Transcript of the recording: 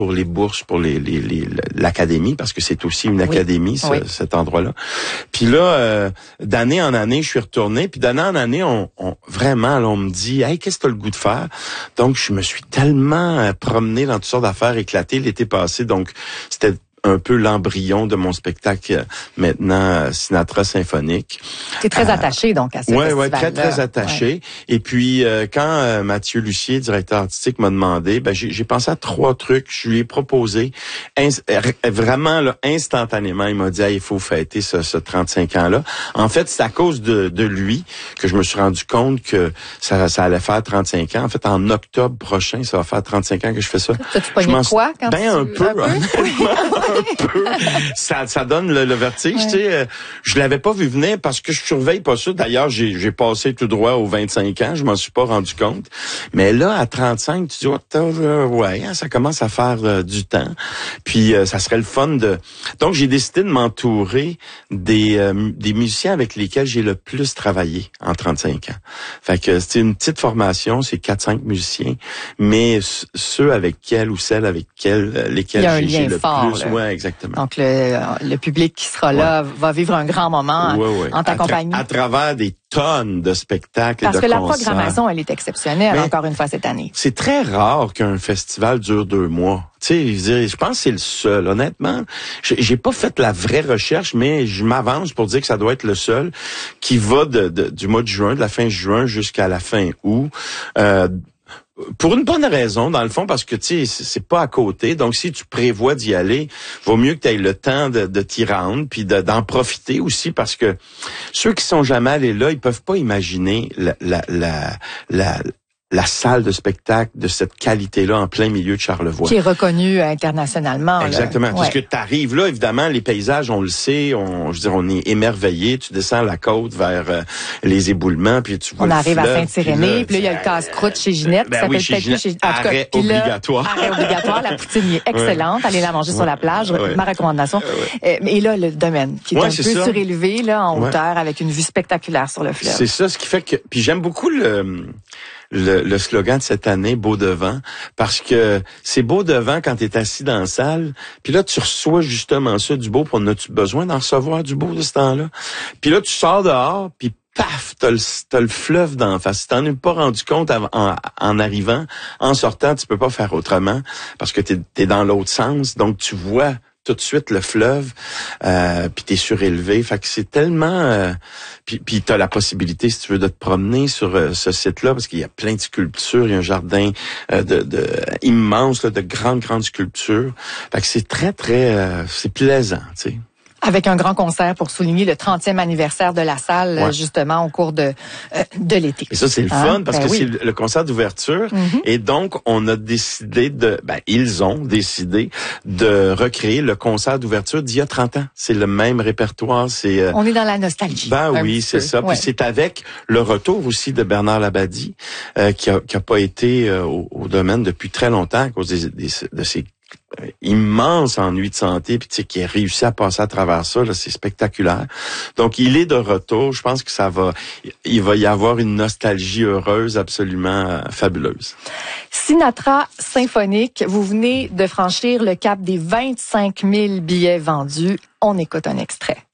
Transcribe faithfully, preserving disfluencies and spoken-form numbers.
pour les bourses, pour les, les, les l'académie, parce que c'est aussi une oui. académie, ce, oui. cet endroit-là. Puis là, euh, d'année en année, je suis retourné. Puis d'année en année, on, on vraiment, là, on me dit, hey, qu'est-ce que t'as le goût de faire? Donc, je me suis tellement euh, promené dans toutes sortes d'affaires éclatées l'été passé. Donc, c'était un peu l'embryon de mon spectacle euh, maintenant euh, Sinatra symphonique. Tu es très euh, attaché donc à ce ouais, festival-là. Ouais, très très attaché. Ouais. Et puis euh, quand euh, Mathieu Lucier, directeur artistique, m'a demandé, ben j'ai, j'ai pensé à trois trucs. Je lui ai proposé ins- vraiment là, instantanément. Il m'a dit, hey, il faut fêter ce, ce trente-cinq ans-là. En fait, c'est à cause de, de lui que je me suis rendu compte que ça, ça allait faire trente-cinq ans. En fait, en octobre prochain, ça va faire trente-cinq ans que je fais ça. T'as-tu pogné quoi quand ben, tu... un peu, un peu? un peu. Ça, ça donne le, le vertige, ouais. Tu sais. Euh, je l'avais pas vu venir parce que je surveille pas ça. D'ailleurs, j'ai, j'ai passé tout droit aux vingt-cinq ans. Je m'en suis pas rendu compte. Mais là, à trente-cinq, tu dis, oh, euh, ouais, ça commence à faire euh, du temps. Puis, euh, ça serait le fun de... Donc, j'ai décidé de m'entourer des, euh, des musiciens avec lesquels j'ai le plus travaillé en trente-cinq ans. Fait que c'est une petite formation, c'est quatre cinq musiciens, mais ceux avec quels ou celles avec quels, lesquels j'ai, j'ai le fort, plus... Là. Ouais, exactement. Donc, le, le public qui sera là ouais. va vivre un grand moment ouais, ouais. en ta à compagnie. Tra- à travers des tonnes de spectacles Parce et de que concerts. La programmation, elle est exceptionnelle, mais encore une fois, cette année. C'est très rare qu'un festival dure deux mois. Tu sais, je, je pense que c'est le seul. Honnêtement, j'ai, j'ai pas fait la vraie recherche, mais je m'avance pour dire que ça doit être le seul qui va de, de, du mois de juin, de la fin juin jusqu'à la fin août. Euh, Pour une bonne raison, dans le fond, parce que tu sais, c'est pas à côté. Donc, si tu prévois d'y aller, vaut mieux que tu aies le temps de, de t'y rendre, puis de, d'en profiter aussi, parce que ceux qui sont jamais allés là, ils peuvent pas imaginer la la la, la la salle de spectacle de cette qualité-là en plein milieu de Charlevoix. Qui est reconnue internationalement. Exactement. Là. Parce ouais. que tu arrives là, évidemment, les paysages, on le sait, on, je veux dire, on est émerveillé. Tu descends la côte vers euh, les éboulements, puis tu vois on le arrive fleuve, à Sainte-Cyrénée, puis là, il y a le casse-croûte chez Ginette, ben qui oui, s'appelle chez Chez... En tout arrêt cas, obligatoire. Là, arrêt obligatoire. La poutine est excellente. Ouais. Allez la manger ouais. sur la plage. Ouais. Ma recommandation. Ouais. Et là, le domaine, qui est ouais, un peu ça. surélevé, là, en ouais. hauteur, avec une vue spectaculaire sur le fleuve. C'est ça, ce qui fait que... Puis j'aime beaucoup le... Le, le slogan de cette année, beau devant, parce que c'est beau devant quand tu es assis dans la salle, puis là, tu reçois justement ça, du beau, puis on a-tu besoin d'en recevoir du beau de ce temps-là? Puis là, tu sors dehors, puis paf, t'as le, t'as le fleuve d'en face. Si t'en es pas rendu compte en, en, en arrivant, en sortant, tu peux pas faire autrement, parce que t'es, t'es dans l'autre sens, donc tu vois tout de suite le fleuve, euh, puis t'es surélevé. Fait que c'est tellement... Euh, puis, puis t'as la possibilité, si tu veux, de te promener sur euh, ce site-là, parce qu'il y a plein de sculptures, il y a un jardin euh, de, de immense, là, de grandes, grandes sculptures. Fait que c'est très, très... Euh, c'est plaisant, tu sais. Avec un grand concert pour souligner le trentième anniversaire de la salle, ouais. justement, au cours de euh, de l'été. Et ça, c'est le hein? fun, parce ben que oui. c'est le concert d'ouverture. Mm-hmm. Et donc, on a décidé de... Ben, ils ont décidé de recréer le concert d'ouverture d'il y a trente ans. C'est le même répertoire. C'est. Euh... On est dans la nostalgie. Ben oui, c'est peu. ça. Ouais. Puis c'est avec le retour aussi de Bernard Labadie, euh, qui a, qui a pas été euh, au, au domaine depuis très longtemps à cause des, des, de ses immense ennui de santé, puis tu sais, qui a réussi à passer à travers ça, là, c'est spectaculaire. Donc, il est de retour. Je pense que ça va, il va y avoir une nostalgie heureuse absolument euh, fabuleuse. Sinatra symphonique, vous venez de franchir le cap des vingt-cinq mille billets vendus. On écoute un extrait.